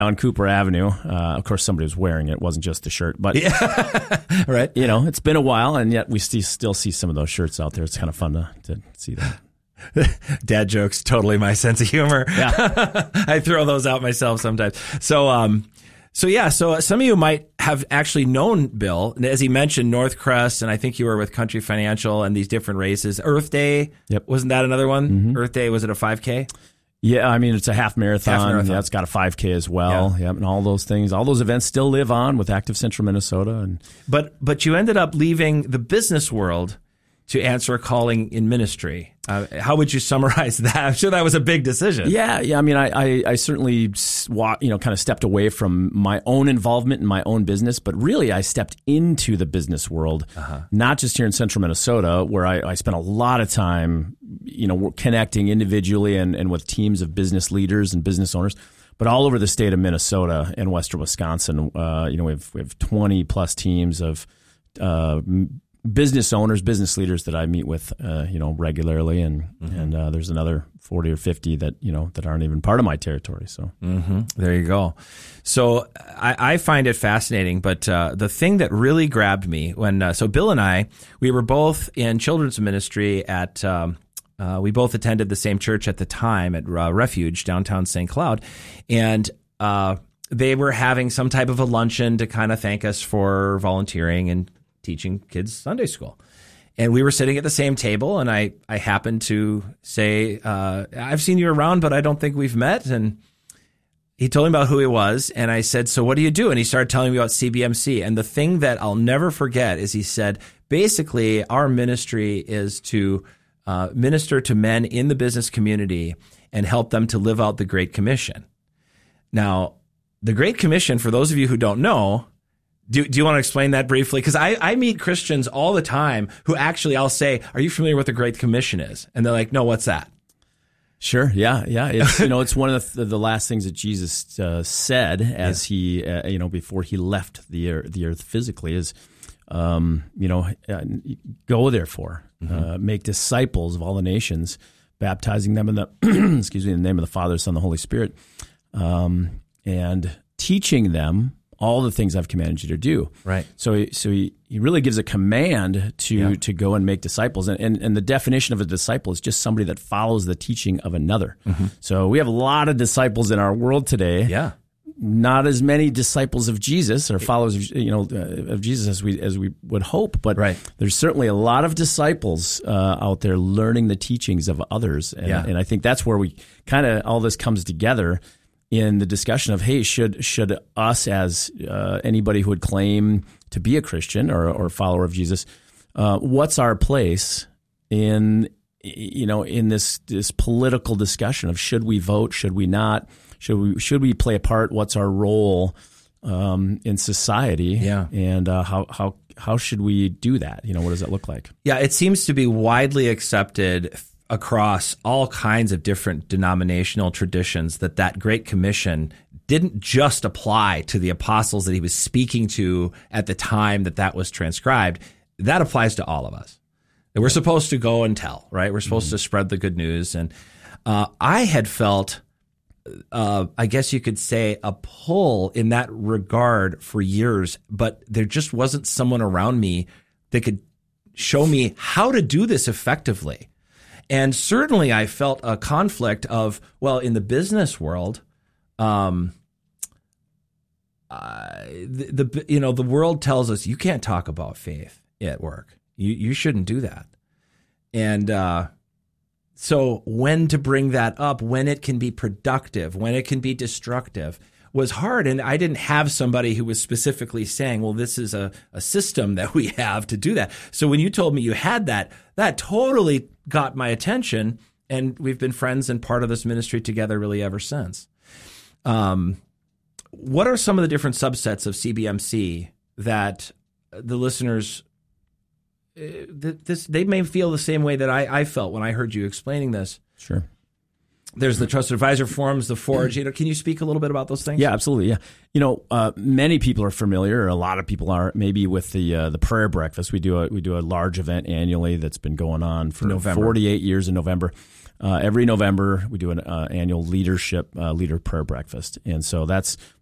on Cooper Avenue. Of course, somebody was wearing it. It wasn't just the shirt, but Right. it's been a while, and yet we still see some of those shirts out there. It's kind of fun to see that. Dad jokes, totally my sense of humor. Yeah. I throw those out myself sometimes. So some of you might have actually known Bill. As he mentioned, Northcrest, and I think you were with Country Financial and these different races. Earth Day, Yep. Wasn't that another one? Mm-hmm. Earth Day, was it a 5K? Yeah, I mean, it's a half marathon. Yeah, it's got a 5K as well. Yeah. Yep, and all those things. All those events still live on with Active Central Minnesota. And But you ended up leaving the business world to answer a calling in ministry. How would you summarize that? I'm sure that was a big decision. Yeah. I mean, I certainly kind of stepped away from my own involvement in my own business, but really I stepped into the business world, not just here in Central Minnesota, where I spent a lot of time, connecting individually and with teams of business leaders and business owners, but all over the state of Minnesota and Western Wisconsin. We have 20 plus teams of business owners, business leaders that I meet with, regularly, and there's another 40 or 50 that aren't even part of my territory. So there you go. So I find it fascinating, but the thing that really grabbed me when so Bill and I, we were both in children's ministry at. We both attended the same church at the time at Refuge downtown St. Cloud, and they were having some type of a luncheon to kind of thank us for volunteering and teaching kids Sunday school. And we were sitting at the same table, and I happened to say, I've seen you around, but I don't think we've met. And he told me about who he was, and I said, so what do you do? And he started telling me about CBMC. And the thing that I'll never forget is he said, basically, our ministry is to minister to men in the business community and help them to live out the Great Commission. Now, the Great Commission, for those of you who don't know, do you want to explain that briefly? Because I meet Christians all the time who actually, I'll say, are you familiar with what the Great Commission is? And they're like, no, what's that? Sure. Yeah. It's, it's one of the last things that Jesus said as he, before he left the earth physically is, go therefore, make disciples of all the nations, baptizing them in the, in the name of the Father, Son, and the Holy Spirit, and teaching them all the things I've commanded you to do. Right. So he really gives a command to go and make disciples. And the definition of a disciple is just somebody that follows the teaching of another. Mm-hmm. So we have a lot of disciples in our world today. Yeah. Not as many disciples of Jesus or followers of Jesus as we would hope, but there's certainly a lot of disciples out there learning the teachings of others. And I think that's where we kind of all this comes together in the discussion of, hey, should us as anybody who would claim to be a Christian or follower of Jesus, what's our place in this political discussion of should we vote, should we not, should we play a part, what's our role in society, and how should we do that? What does that look like? Yeah, it seems to be widely accepted across all kinds of different denominational traditions that Great Commission didn't just apply to the apostles that he was speaking to at the time that was transcribed. That applies to all of us. That we're supposed to go and tell, right? We're supposed to spread the good news. And I had felt, I guess you could say, a pull in that regard for years, but there just wasn't someone around me that could show me how to do this effectively. And certainly I felt a conflict of, well, in the business world, the world tells us you can't talk about faith at work. You shouldn't do that. And so when to bring that up, when it can be productive, when it can be destructive, was hard. And I didn't have somebody who was specifically saying, well, this is a system that we have to do that. So when you told me you had that totally got my attention. And we've been friends and part of this ministry together really ever since. What are some of the different subsets of CBMC that the listeners, they may feel the same way that I felt when I heard you explaining this? Sure. There's the Trusted Advisor Forums, the Forge. Can you speak a little bit about those things? Yeah, absolutely. Yeah, many people are familiar, or a lot of people are, maybe with the prayer breakfast. We do a large event annually that's been going on for November. 48 years in November. every November we do an annual leader prayer breakfast, and so that's